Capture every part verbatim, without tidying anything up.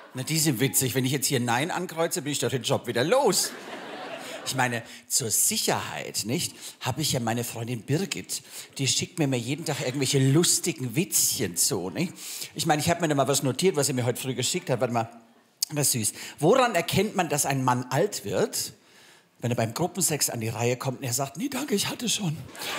Na, die sind witzig. Wenn ich jetzt hier Nein ankreuze, bin ich doch den Job wieder los. Ich meine, zur Sicherheit, nicht, habe ich ja meine Freundin Birgit. Die schickt mir mal jeden Tag irgendwelche lustigen Witzchen zu, nicht? Ich meine, ich habe mir da mal was notiert, was sie mir heute früh geschickt hat. Warte mal, was süß. Woran erkennt man, dass ein Mann alt wird? Wenn er beim Gruppensex an die Reihe kommt und er sagt, nee, danke, ich hatte schon.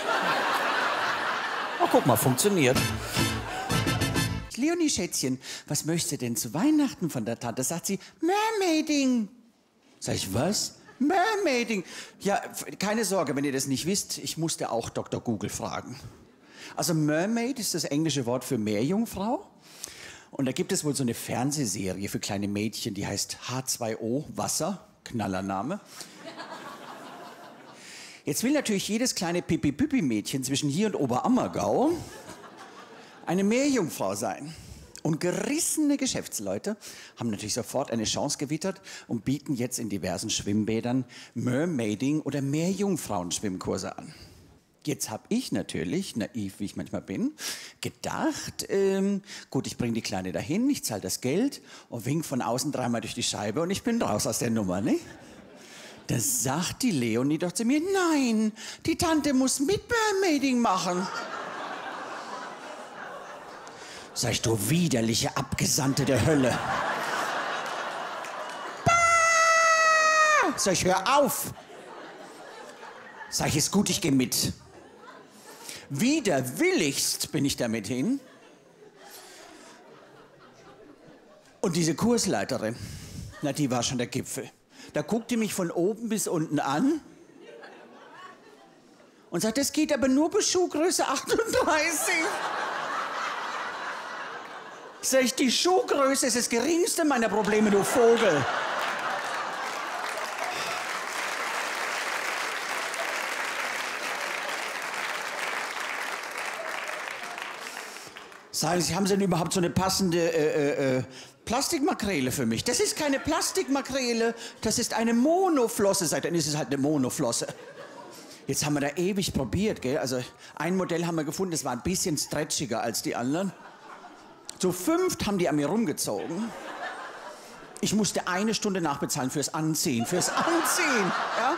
Oh, guck mal, funktioniert. Leonie, Schätzchen, was möchtest du denn zu Weihnachten von der Tante? Sagt sie, Mermaiding. Sag ich, was? Mermaiding. Ja, keine Sorge, wenn ihr das nicht wisst, ich musste auch Doktor Google fragen. Also Mermaid ist das englische Wort für Meerjungfrau. Und da gibt es wohl so eine Fernsehserie für kleine Mädchen, die heißt H zwei O, Wasser, Knallername. Jetzt will natürlich jedes kleine Pipi-Pipi-Mädchen zwischen hier und Oberammergau eine Meerjungfrau sein. Und gerissene Geschäftsleute haben natürlich sofort eine Chance gewittert und bieten jetzt in diversen Schwimmbädern Mermaiding- oder Meerjungfrauen-Schwimmkurse an. Jetzt habe ich natürlich, naiv wie ich manchmal bin, gedacht, ähm, gut, ich bringe die Kleine dahin, ich zahle das Geld und wink von außen dreimal durch die Scheibe und ich bin raus aus der Nummer, ne? Da sagt die Leonie doch zu mir, nein, die Tante muss mit Mermaiding machen. Sag ich, du widerliche Abgesandte der Hölle. Sag ich, hör auf. Sag ich, ist gut, ich geh mit. Widerwilligst bin ich damit hin. Und diese Kursleiterin, na, die war schon der Gipfel. Da guckt die mich von oben bis unten an und sagt, das geht aber nur bis Schuhgröße achtunddreißig. Sag ich, die Schuhgröße ist das geringste meiner Probleme, du Vogel. Sagen Sie, haben Sie denn überhaupt so eine passende äh, äh, Plastikmakrele für mich? Das ist keine Plastikmakrele, das ist eine Monoflosse. Seit dann ist es halt eine Monoflosse. Jetzt haben wir da ewig probiert, gell? Also ein Modell haben wir gefunden, das war ein bisschen stretchiger als die anderen. Zu fünft haben die an mir rumgezogen. Ich musste eine Stunde nachbezahlen fürs Anziehen. Fürs Anziehen, ja?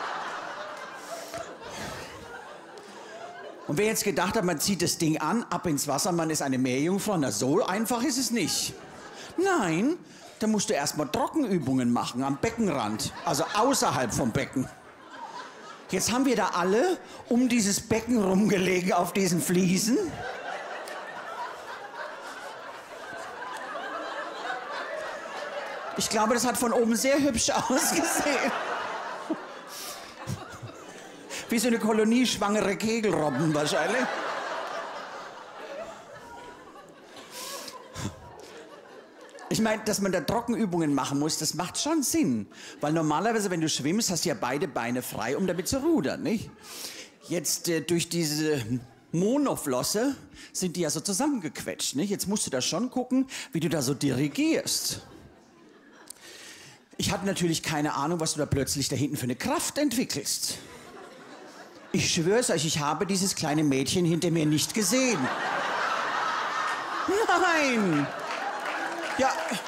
Und wer jetzt gedacht hat, man zieht das Ding an, ab ins Wasser, man ist eine Meerjungfrau, na so einfach ist es nicht. Nein, da musst du erstmal Trockenübungen machen am Beckenrand, also außerhalb vom Becken. Jetzt haben wir da alle um dieses Becken rumgelegen auf diesen Fliesen. Ich glaube, das hat von oben sehr hübsch ausgesehen. Wie so eine Kolonie schwangere Kegelrobben wahrscheinlich. Ich meine, dass man da Trockenübungen machen muss, das macht schon Sinn. Weil normalerweise, wenn du schwimmst, hast du ja beide Beine frei, um damit zu rudern, nicht? Jetzt äh, durch diese Monoflosse sind die ja so zusammengequetscht, nicht? Jetzt musst du da schon gucken, wie du da so dirigierst. Ich hatte natürlich keine Ahnung, was du da plötzlich da hinten für eine Kraft entwickelst. Ich schwör's euch, ich habe dieses kleine Mädchen hinter mir nicht gesehen. Nein! Ja,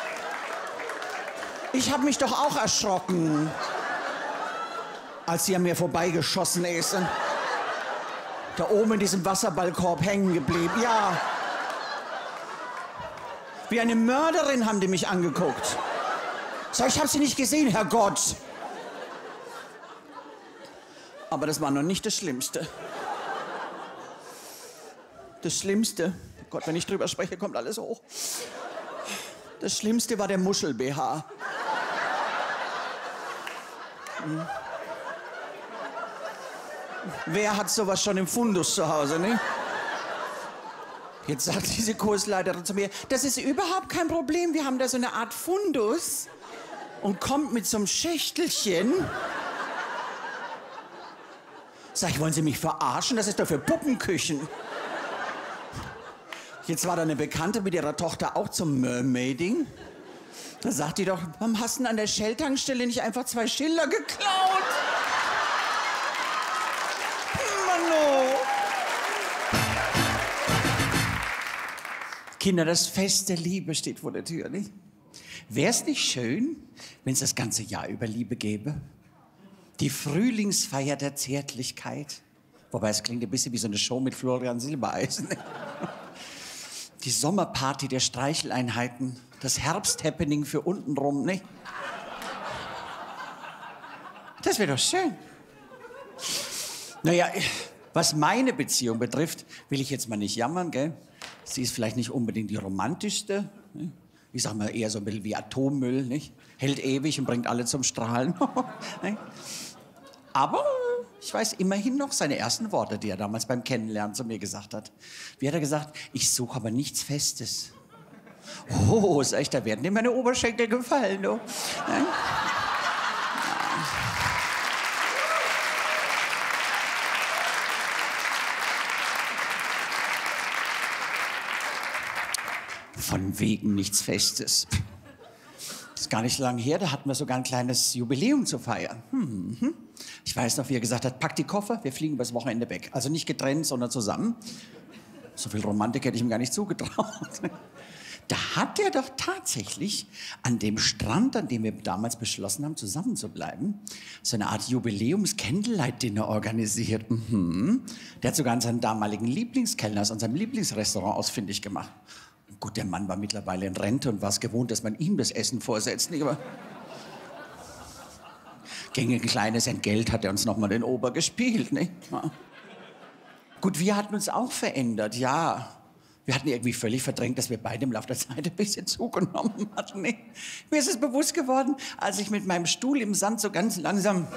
ich habe mich doch auch erschrocken, als sie an mir vorbeigeschossen ist. Da oben in diesem Wasserballkorb hängen geblieben, ja. Wie eine Mörderin haben die mich angeguckt. Sag, ich habe sie nicht gesehen, Herrgott. Aber das war noch nicht das Schlimmste. Das Schlimmste, oh Gott, wenn ich drüber spreche, kommt alles hoch. Das Schlimmste war der Muschel-B H. Hm. Wer hat sowas schon im Fundus zu Hause, ne? Jetzt sagt diese Kursleiterin zu mir, das ist überhaupt kein Problem, wir haben da so eine Art Fundus und kommt mit so einem Schächtelchen. Sag ich, wollen Sie mich verarschen? Das ist doch für Puppenküchen. Jetzt war da eine Bekannte mit ihrer Tochter auch zum Mermaiding. Da sagt die doch, warum hast du denn an der Shell-Tankstelle nicht einfach zwei Schilder geklaut? Mano. Kinder, das Fest der Liebe steht vor der Tür, nicht? Wäre es nicht schön, wenn es das ganze Jahr über Liebe gäbe? Die Frühlingsfeier der Zärtlichkeit. Wobei es klingt ein bisschen wie so eine Show mit Florian Silbereisen. Die Sommerparty der Streicheleinheiten. Das Herbsthappening für untenrum, nicht? Das wäre doch schön. Naja, was meine Beziehung betrifft, will ich jetzt mal nicht jammern, gell? Sie ist vielleicht nicht unbedingt die romantischste. Ne? Ich sag mal eher so ein bisschen wie Atommüll, nicht? Hält ewig und bringt alle zum Strahlen. Aber ich weiß immerhin noch seine ersten Worte, die er damals beim Kennenlernen zu mir gesagt hat. Wie hat er gesagt? Ich suche aber nichts Festes. Oh, sag ich, da werden dir meine Oberschenkel gefallen, du. Ne? Von wegen nichts Festes. Das ist gar nicht so lange her, da hatten wir sogar ein kleines Jubiläum zu feiern. Hm, hm. Ich weiß noch, wie er gesagt hat, pack die Koffer, wir fliegen übers Wochenende weg. Also nicht getrennt, sondern zusammen. So viel Romantik hätte ich ihm gar nicht zugetraut. Da hat er doch tatsächlich an dem Strand, an dem wir damals beschlossen haben, zusammen zu bleiben, so eine Art Jubiläums-Candlelight-Dinner organisiert. Mhm. Der hat sogar an seinen damaligen Lieblingskellner aus unserem Lieblingsrestaurant ausfindig gemacht. Gut, der Mann war mittlerweile in Rente und war es gewohnt, dass man ihm das Essen vorsetzt. Nicht? Aber gegen ein kleines Entgelt hat er uns noch mal den Ober gespielt. Nicht? Ja. Gut, wir hatten uns auch verändert, ja. Wir hatten irgendwie völlig verdrängt, dass wir beide im Laufe der Zeit ein bisschen zugenommen hatten. Nicht? Mir ist es bewusst geworden, als ich mit meinem Stuhl im Sand so ganz langsam...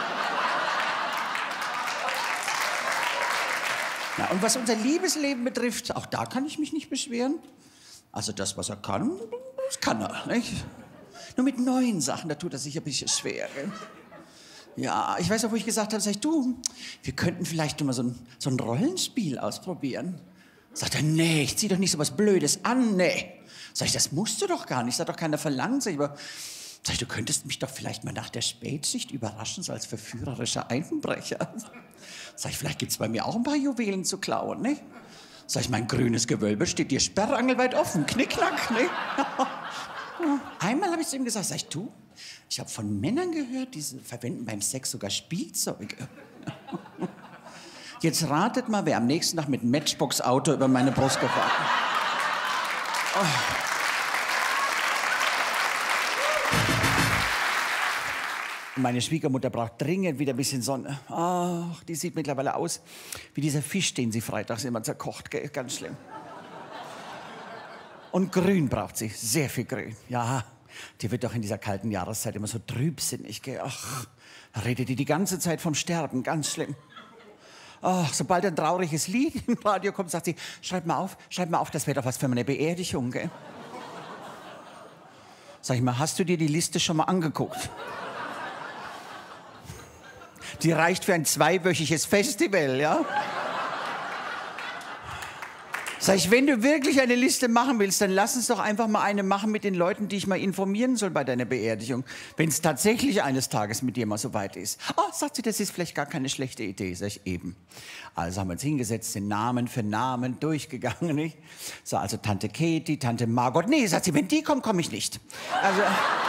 Ja, und was unser Liebesleben betrifft, auch da kann ich mich nicht beschweren. Also das, was er kann, das kann er, nicht? Nur mit neuen Sachen, da tut er sich ein bisschen schwer. Gell? Ja, ich weiß auch, wo ich gesagt habe, sag ich, du, wir könnten vielleicht mal so ein, so ein Rollenspiel ausprobieren. Sagt er, nee, ich zieh doch nicht so was Blödes an, nee. Sag ich, das musst du doch gar nicht, das hat doch keiner verlangt. Sag ich, aber, sag ich, du könntest mich doch vielleicht mal nach der Spätschicht überraschen, so als verführerischer Einbrecher. Sag ich, vielleicht gibt's bei mir auch ein paar Juwelen zu klauen, ne? Sag ich, mein grünes Gewölbe steht dir sperrangelweit offen, knickknack, ne? Einmal habe ich zu ihm gesagt, sag ich, du, ich habe von Männern gehört, die verwenden beim Sex sogar Spielzeuge. Jetzt ratet mal, wer am nächsten Tag mit einem Matchbox-Auto über meine Brust gefahren ist. Oh. Meine Schwiegermutter braucht dringend wieder ein bisschen Sonne. Ach, die sieht mittlerweile aus wie dieser Fisch, den sie freitags immer zerkocht. Gell? Ganz schlimm. Und Grün braucht sie, sehr viel Grün. Ja, die wird doch in dieser kalten Jahreszeit immer so trübsinnig. Gell? Ach, da redet die die ganze Zeit vom Sterben, ganz schlimm. Ach, sobald ein trauriges Lied im Radio kommt, sagt sie, schreib mal auf, schreib mal auf, das wäre doch was für meine Beerdigung. Gell? Sag ich mal, hast du dir die Liste schon mal angeguckt? Die reicht für ein zweiwöchiges Festival, ja? Sag ich, wenn du wirklich eine Liste machen willst, dann lass uns doch einfach mal eine machen mit den Leuten, die ich mal informieren soll bei deiner Beerdigung. Wenn es tatsächlich eines Tages mit dir mal so weit ist. Oh, sagt sie, das ist vielleicht gar keine schlechte Idee. Sag ich, eben. Also haben wir uns hingesetzt, den Namen für Namen durchgegangen, nicht? So, also Tante Katie, Tante Margot. Nee, sagt sie, wenn die kommt, komme ich nicht. Also...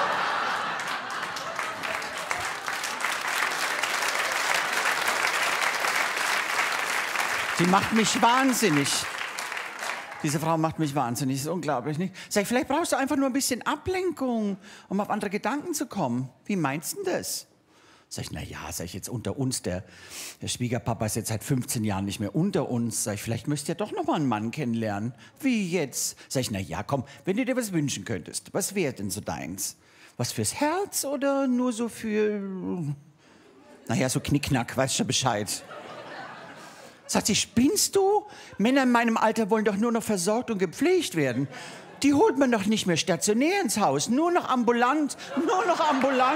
Die macht mich wahnsinnig. Diese Frau macht mich wahnsinnig, das ist unglaublich, nicht? Sag ich, vielleicht brauchst du einfach nur ein bisschen Ablenkung, um auf andere Gedanken zu kommen. Wie meinst du das? Sag ich, na ja, sag ich jetzt unter uns, der, der Schwiegerpapa ist jetzt seit fünfzehn Jahren nicht mehr unter uns. Sag ich, vielleicht müsst ihr doch noch mal einen Mann kennenlernen. Wie jetzt? Sag ich, na ja, komm, wenn du dir was wünschen könntest, was wäre denn so deins? Was fürs Herz oder nur so für, naja, so Knickknack, weißt schon Bescheid. Sagt sie, spinnst du? Männer in meinem Alter wollen doch nur noch versorgt und gepflegt werden. Die holt man doch nicht mehr stationär ins Haus, nur noch ambulant, nur noch ambulant.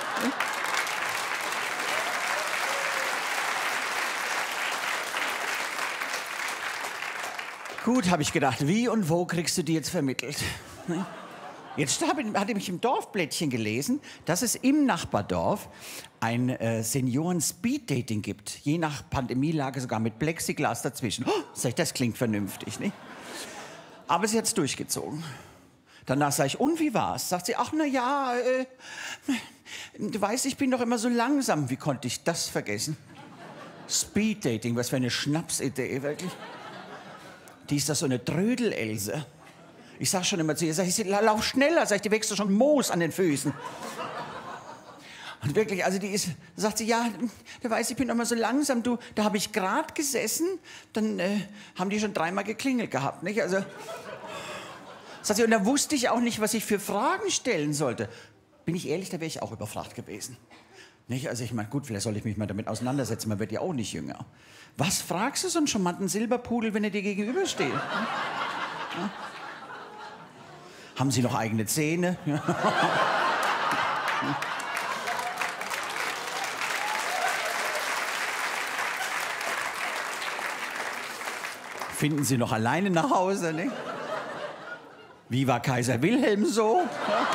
Gut, habe ich gedacht, wie und wo kriegst du die jetzt vermittelt? Jetzt hatte ich im Dorfblättchen gelesen, dass es im Nachbardorf ein äh, Senioren-Speed-Dating gibt. Je nach Pandemielage sogar mit Plexiglas dazwischen. Oh, sag ich, das klingt vernünftig, nicht? Aber sie hat es durchgezogen. Danach sage ich, und wie war's? Sagt sie, ach na ja, äh, du weißt, ich bin doch immer so langsam. Wie konnte ich das vergessen? Speeddating, was für eine Schnapsidee, wirklich. Die ist doch so eine Trödel-Else. Ich sag schon immer zu ihr, sag ich, lauf schneller, sag ich, die wächst doch schon Moos an den Füßen. Und wirklich, also die ist, sagt sie, ja, du weißt, ich bin immer so langsam, du, da habe ich gerade gesessen, dann äh, haben die schon dreimal geklingelt gehabt, nicht? Also, sagt sie, und da wusste ich auch nicht, was ich für Fragen stellen sollte. Bin ich ehrlich, da wäre ich auch überfragt gewesen. Nicht? Also ich meine, gut, vielleicht soll ich mich mal damit auseinandersetzen, man wird ja auch nicht jünger. Was fragst du so einen charmanten Silberpudel, wenn er dir gegenübersteht? Hm? Ja? Haben Sie noch eigene Zähne? Ja. Finden Sie noch alleine nach Hause, ne? Wie war Kaiser Wilhelm so? Ja.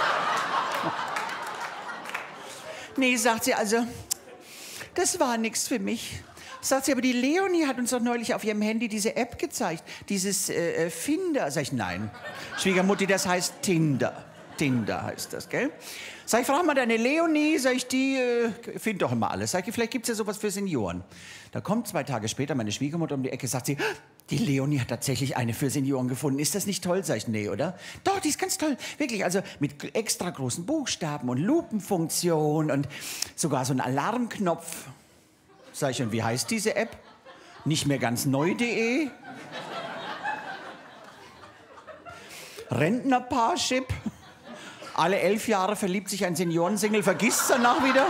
Nee, sagt sie, also, das war nichts für mich. Sagt sie, aber die Leonie hat uns doch neulich auf ihrem Handy diese App gezeigt, dieses äh, Finder. Sag ich, nein, Schwiegermutti, das heißt Tinder. Tinder heißt das, gell? Sag ich, frag mal deine Leonie, sag ich, die äh, findet doch immer alles. Sag ich, vielleicht gibt's ja sowas für Senioren. Da kommt zwei Tage später meine Schwiegermutter um die Ecke, sagt sie, die Leonie hat tatsächlich eine für Senioren gefunden. Ist das nicht toll? Sag ich, nee, oder? Doch, die ist ganz toll. Wirklich, also mit extra großen Buchstaben und Lupenfunktion und sogar so ein Alarmknopf. Sag ich, und wie heißt diese App? Nicht mehr ganz neu.de? Rentnerpaarship? Alle elf Jahre verliebt sich ein Seniorensingle, vergisst danach wieder?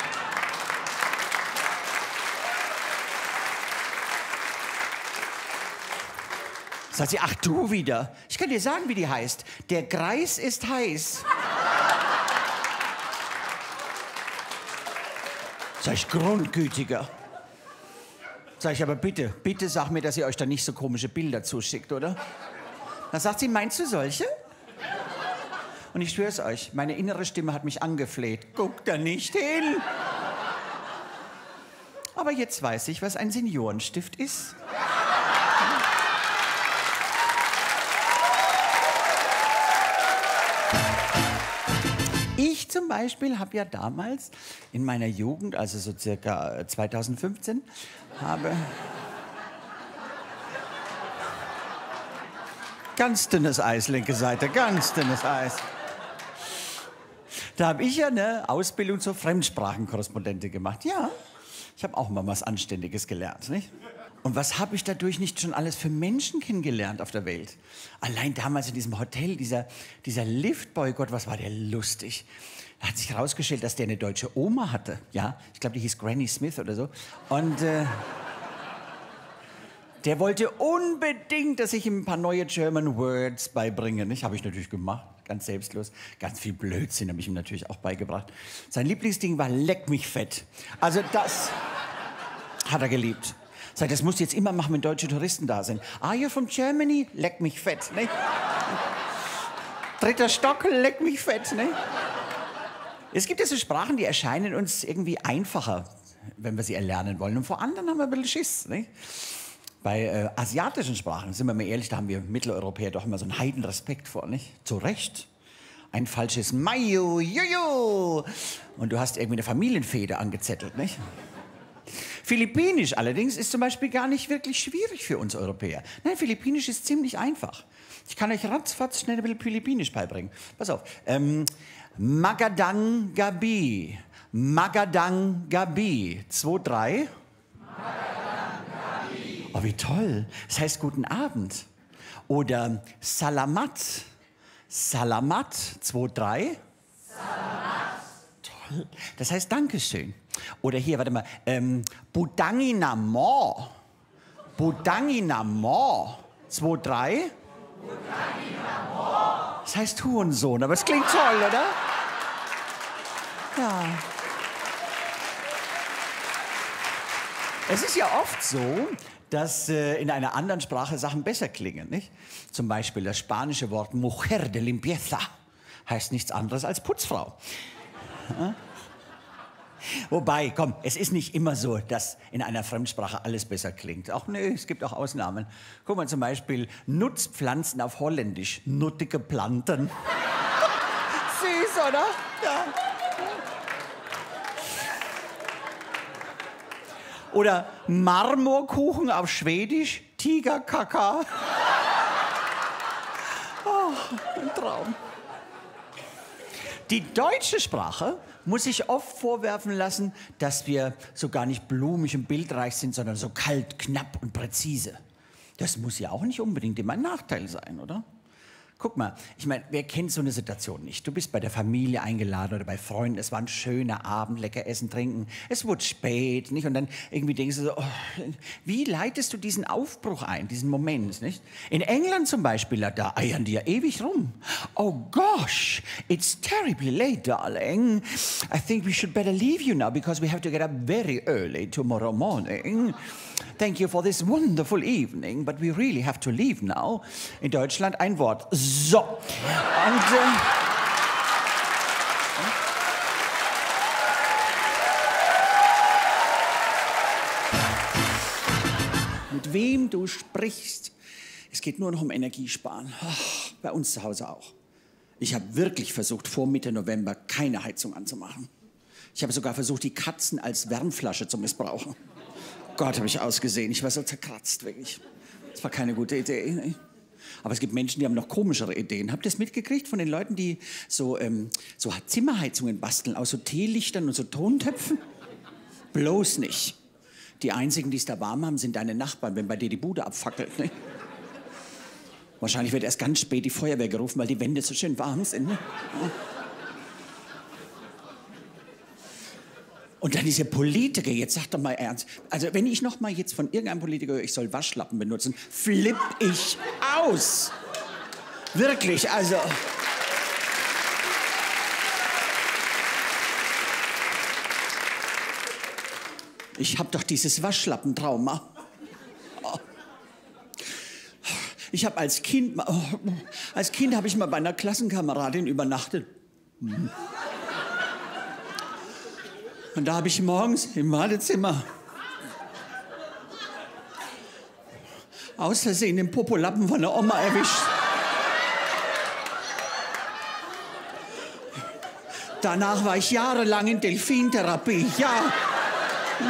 Sagt sie, ach du wieder. Ich kann dir sagen, wie die heißt. Der Greis ist heiß. Sag ich, grundgütiger. Sag ich, aber bitte, bitte sag mir, dass ihr euch da nicht so komische Bilder zuschickt, oder? Dann sagt sie, meinst du solche? Und ich schwör's euch, meine innere Stimme hat mich angefleht. Guck da nicht hin. Aber jetzt weiß ich, was ein Seniorenstift ist. Ich zum Beispiel habe ja damals in meiner Jugend, also so circa zweitausendfünfzehn, habe ganz dünnes Eis, linke Seite, ganz dünnes Eis. Da habe ich ja eine Ausbildung zur Fremdsprachenkorrespondentin gemacht. Ja, ich habe auch mal was Anständiges gelernt, nicht? Und was habe ich dadurch nicht schon alles für Menschen kennengelernt auf der Welt? Allein damals in diesem Hotel, dieser, dieser Liftboy, Gott, was war der lustig. Da hat sich herausgestellt, dass der eine deutsche Oma hatte. Ja, ich glaube, die hieß Granny Smith oder so. Und äh, der wollte unbedingt, dass ich ihm ein paar neue German Words beibringe. Nicht? Habe ich natürlich gemacht, ganz selbstlos. Ganz viel Blödsinn habe ich ihm natürlich auch beigebracht. Sein Lieblingsding war Leck mich fett. Also das hat er geliebt. Sag, das musst du jetzt immer machen, wenn deutsche Touristen da sind. Are you from Germany? Leck mich fett. Ne? Dritter Stock, leck mich fett. Ne? Es gibt ja so Sprachen, die erscheinen uns irgendwie einfacher, wenn wir sie erlernen wollen. Und vor anderen haben wir ein bisschen Schiss. Ne? Bei äh, asiatischen Sprachen, sind wir mal ehrlich, da haben wir Mitteleuropäer doch immer so einen Heidenrespekt vor. Nicht? Zu Recht. Ein falsches Mayo, Jojo. Und du hast irgendwie eine Familienfehde angezettelt. Nicht? Philippinisch allerdings ist zum Beispiel gar nicht wirklich schwierig für uns Europäer. Nein, Philippinisch ist ziemlich einfach. Ich kann euch ratzfatz schnell ein bisschen Philippinisch beibringen. Pass auf. Ähm, Magadang Gabi. Magadang Gabi. Zwei, drei. Magadang Gabi. Oh, wie toll. Das heißt guten Abend. Oder Salamat. Salamat. Zwei, drei. Salamat. Toll. Das heißt Dankeschön. Oder hier, warte mal, ähm, Budanginamo. Budanginamo. Zwei, drei. Budanginamo. Das heißt Hurensohn, aber es klingt toll, oder? Ja. Es ist ja oft so, dass äh, in einer anderen Sprache Sachen besser klingen, nicht? Zum Beispiel das spanische Wort Mujer de Limpieza heißt nichts anderes als Putzfrau. Ja? Wobei, komm, es ist nicht immer so, dass in einer Fremdsprache alles besser klingt. Auch nee, es gibt auch Ausnahmen. Guck mal zum Beispiel Nutzpflanzen auf Holländisch. Nuttige Planten. Süß, oder? Ja. Oder Marmorkuchen auf Schwedisch. Tigerkaka. Oh, ein Traum. Die deutsche Sprache muss sich oft vorwerfen lassen, dass wir so gar nicht blumig und bildreich sind, sondern so kalt, knapp und präzise. Das muss ja auch nicht unbedingt immer ein Nachteil sein, oder? Guck mal, ich meine, wer kennt so eine Situation nicht? Du bist bei der Familie eingeladen oder bei Freunden, es war ein schöner Abend, lecker essen, trinken, es wurde spät, nicht? Und dann irgendwie denkst du so, oh, wie leitest du diesen Aufbruch ein, diesen Moment, nicht? In England zum Beispiel, da eiern die ja ewig rum. Oh gosh, it's terribly late, darling. I think we should better leave you now because we have to get up very early tomorrow morning. Thank you for this wonderful evening, but we really have to leave now. In Deutschland ein Wort. So. Und, äh, mit wem du sprichst, es geht nur noch um Energiesparen. Ach, bei uns zu Hause auch. Ich habe wirklich versucht, vor Mitte November keine Heizung anzumachen. Ich habe sogar versucht, die Katzen als Wärmflasche zu missbrauchen. Gott, habe ich ausgesehen. Ich war so zerkratzt, wirklich. Das war keine gute Idee. Ne? Aber es gibt Menschen, die haben noch komischere Ideen. Habt ihr das mitgekriegt von den Leuten, die so, ähm, so Zimmerheizungen basteln aus so Teelichtern und so Tontöpfen? Bloß nicht. Die einzigen, die es da warm haben, sind deine Nachbarn, wenn bei dir die Bude abfackelt. Ne? Wahrscheinlich wird erst ganz spät die Feuerwehr gerufen, weil die Wände so schön warm sind. Ne? Ja. Und dann diese Politiker, jetzt sag doch mal ernst. Also wenn ich noch mal jetzt von irgendeinem Politiker höre, ich soll Waschlappen benutzen, flipp ich aus. Wirklich, also. Ich habe doch dieses Waschlappentrauma. Oh. Ich habe als Kind, oh, als Kind habe ich mal bei einer Klassenkameradin übernachtet. Hm. Und da habe ich morgens im Badezimmer aus Versehen den Popolappen von der Oma erwischt. Danach war ich jahrelang in Delfintherapie. Ja.